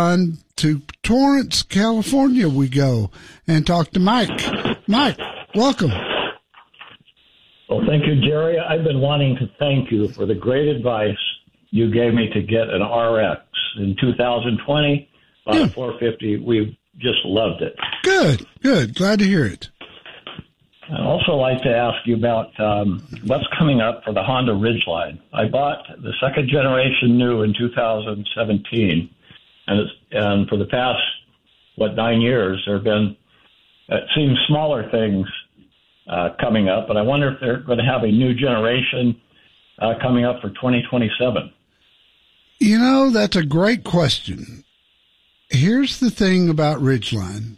Ridgeline to Torrance, California we go and talk to Mike. Mike, welcome. Well, thank you, Jerry. I've been wanting to thank you for the great advice you gave me to get an RX in 2020 on a 450. We've just loved it. Good. Glad to hear it. I'd also like to ask you about what's coming up for the Honda Ridgeline. I bought the second generation new in 2017, and for the past, 9 years, there have been, it seems, smaller things coming up, but I wonder if they're going to have a new generation coming up for 2027. You know, that's a great question. Here's the thing about Ridgeline.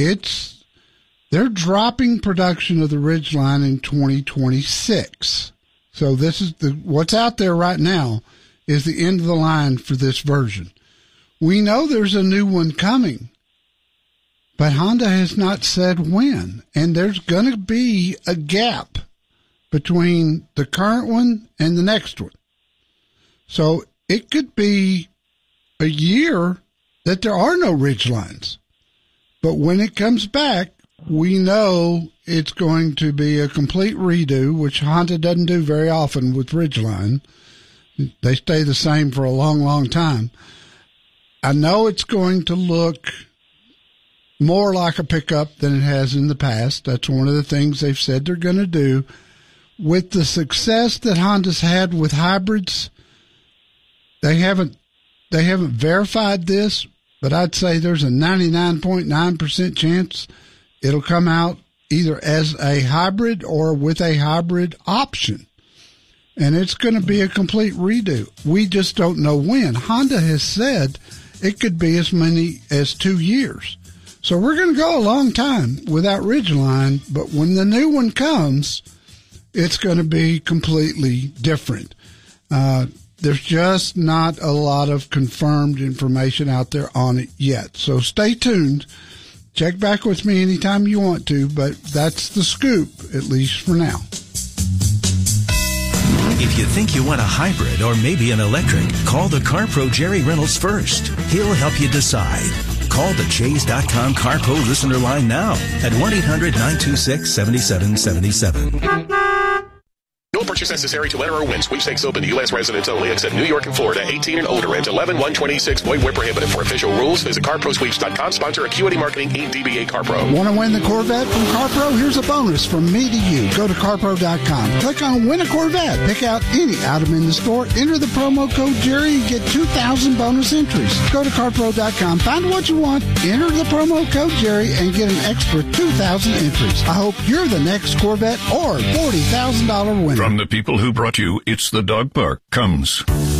They're dropping production of the Ridgeline in 2026. So this is what's out there right now is the end of the line for this version. We know there's a new one coming, but Honda has not said when. And there's going to be a gap between the current one and the next one. So it could be a year that there are no Ridgelines. But when it comes back, we know it's going to be a complete redo, which Honda doesn't do very often with Ridgeline. They stay the same for a long, long time. I know it's going to look more like a pickup than it has in the past. That's one of the things they've said they're going to do. With the success that Honda's had with hybrids, they haven't verified this, but I'd say there's a 99.9% chance it'll come out either as a hybrid or with a hybrid option. And it's going to be a complete redo. We just don't know when. Honda has said it could be as many as 2 years. So we're going to go a long time without Ridgeline, but when the new one comes, it's going to be completely different. There's just not a lot of confirmed information out there on it yet. So stay tuned. Check back with me anytime you want to, but that's the scoop, at least for now. If you think you want a hybrid or maybe an electric, call the CarPro Jerry Reynolds first. He'll help you decide. Call the Chase.com CarPro listener line now at 1-800-926-7777. No purchase necessary to enter or win. Sweepstakes open to U.S. residents only, except New York and Florida. 18 and older. Rent 11-126. Void where prohibited. For official rules, visit CarProSweeps.com. Sponsor Acuity Marketing, Inc. DBA CarPro. Want to win the Corvette from CarPro? Here's a bonus from me to you. Go to CarPro.com. Click on Win a Corvette. Pick out any item in the store. Enter the promo code Jerry and get 2,000 bonus entries. Go to CarPro.com. Find what you want. Enter the promo code Jerry and get an extra 2,000 entries. I hope you're the next Corvette or $40,000 winner. From the people who brought you It's the Dog Park comes